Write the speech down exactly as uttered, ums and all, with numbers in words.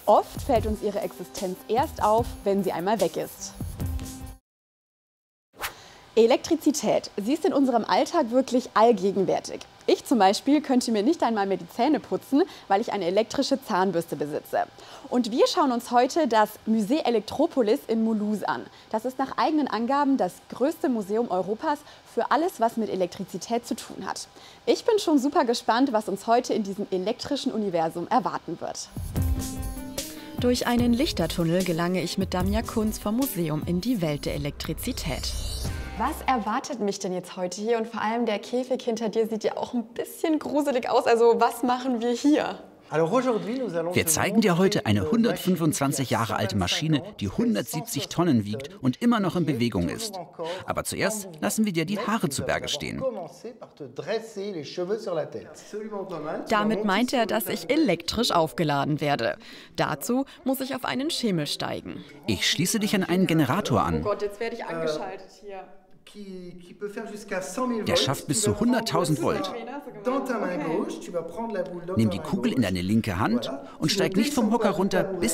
Oft fällt uns ihre Existenz erst auf, wenn sie einmal weg ist. Elektrizität, sie ist in unserem Alltag wirklich allgegenwärtig. Ich zum Beispiel könnte mir nicht einmal mehr die Zähne putzen, weil ich eine elektrische Zahnbürste besitze. Und wir schauen uns heute das Musée Electropolis in Mulhouse an. Das ist nach eigenen Angaben das größte Museum Europas für alles, was mit Elektrizität zu tun hat. Ich bin schon super gespannt, was uns heute in diesem elektrischen Universum erwarten wird. Durch einen Lichtertunnel gelange ich mit Damja Kunz vom Museum in die Welt der Elektrizität. Was erwartet mich denn jetzt heute hier? Und vor allem der Käfig hinter dir sieht ja auch ein bisschen gruselig aus. Also was machen wir hier? Wir zeigen dir heute eine hundertfünfundzwanzig Jahre alte Maschine, die hundertsiebzig Tonnen wiegt und immer noch in Bewegung ist. Aber zuerst lassen wir dir die Haare zu Berge stehen. Damit meint er, dass ich elektrisch aufgeladen werde. Dazu muss ich auf einen Schemel steigen. Ich schließe dich an einen Generator an. Oh Gott, jetzt werde ich angeschaltet hier. Der schafft bis zu hunderttausend Volt. Nimm die Kugel in deine linke Hand und steig nicht vom Hocker runter, bis